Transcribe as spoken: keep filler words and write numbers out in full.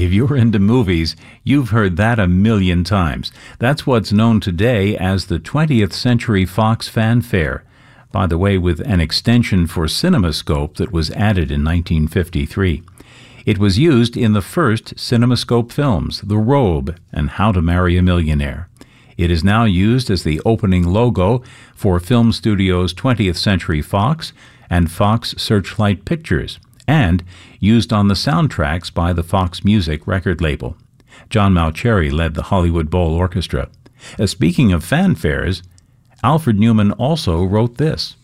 If you're into movies, you've heard that a million times. That's what's known today as the twentieth Century Fox Fanfare. By the way, with an extension for CinemaScope that was added in nineteen fifty-three. It was used in the first CinemaScope films, The Robe and How to Marry a Millionaire. It is now used as the opening logo for Film Studios' twentieth Century Fox and Fox Searchlight Pictures, and used on the soundtracks by the Fox Music record label. John Mauceri led the Hollywood Bowl Orchestra. Uh, speaking of fanfares, Alfred Newman also wrote this.